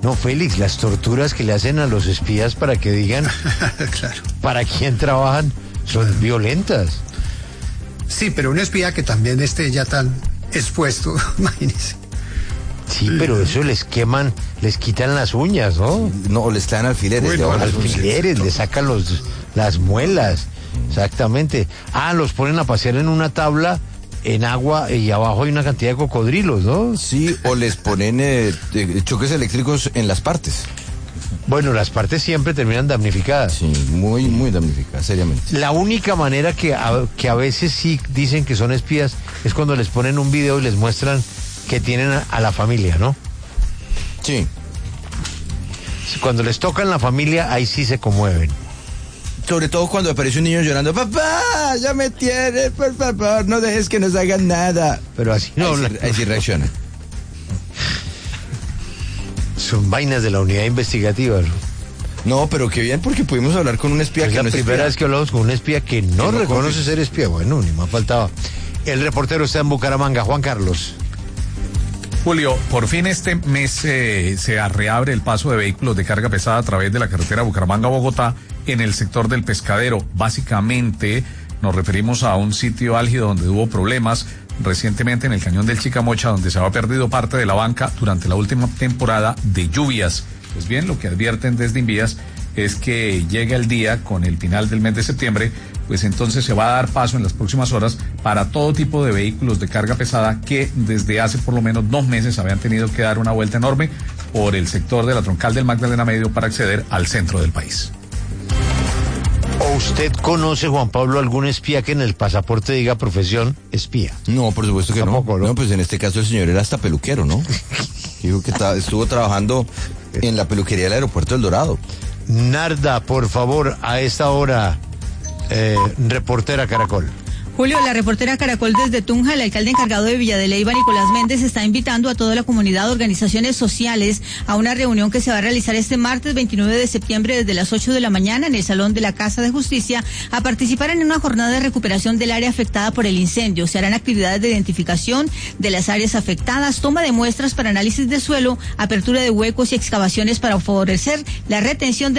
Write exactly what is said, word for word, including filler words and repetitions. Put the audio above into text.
No, Félix, las torturas que le hacen a los espías para que digan claro. para quién trabajan son claro. violentas. Sí, pero un espía que también esté ya tan expuesto, imagínese. Sí, pero eso les queman, les quitan las uñas, ¿no? No, les traen alfileres. Uy, no, alfileres, les sacan los, las muelas, exactamente. Ah, los ponen a pasear en una tabla en agua y abajo hay una cantidad de cocodrilos, ¿no? Sí, o les ponen eh, choques eléctricos en las partes. Bueno, las partes siempre terminan damnificadas. Sí, muy, muy damnificadas, seriamente. La única manera que a, que a veces sí dicen que son espías es cuando les ponen un video y les muestran que tienen a, a la familia, ¿no? Sí. Cuando les tocan la familia, ahí sí se conmueven. Sobre todo cuando aparece un niño llorando, papá, ya me tienes, por favor, no dejes que nos hagan nada. Pero así no. Ahí sí, ahí sí reaccionan. Son vainas de la unidad investigativa, ¿no? No, pero qué bien, porque pudimos hablar con un espía es que la no es primera espía. vez que hablamos con un espía que no, no reconoce confío. ser espía. Bueno, ni más faltaba. El reportero está en Bucaramanga, Juan Carlos. Julio, por fin este mes eh, se reabre el paso de vehículos de carga pesada a través de la carretera Bucaramanga-Bogotá en el sector del Pescadero. Básicamente nos referimos a un sitio álgido donde hubo problemas recientemente en el cañón del Chicamocha, donde se había perdido parte de la banca durante la última temporada de lluvias. Pues bien, lo que advierten desde Invías es que llega el día con el final del mes de septiembre, pues entonces se va a dar paso en las próximas horas para todo tipo de vehículos de carga pesada que desde hace por lo menos dos meses habían tenido que dar una vuelta enorme por el sector de la troncal del Magdalena Medio para acceder al centro del país. ¿O usted conoce, Juan Pablo, algún espía que en el pasaporte diga profesión espía? No, por supuesto que Tampoco, no. ¿no? No, pues en este caso el señor era hasta peluquero, ¿no? Dijo que estaba, estuvo trabajando en la peluquería del aeropuerto del Dorado. Narda, por favor, a esta hora, eh, reportera Caracol. Julio, la reportera Caracol desde Tunja, el alcalde encargado de Villa de Leyva, Nicolás Méndez, está invitando a toda la comunidad, organizaciones sociales, a una reunión que se va a realizar este martes veintinueve de septiembre desde las ocho de la mañana en el Salón de la Casa de Justicia, a participar en una jornada de recuperación del área afectada por el incendio. Se harán actividades de identificación de las áreas afectadas, toma de muestras para análisis de suelo, apertura de huecos y excavaciones para favorecer la retención de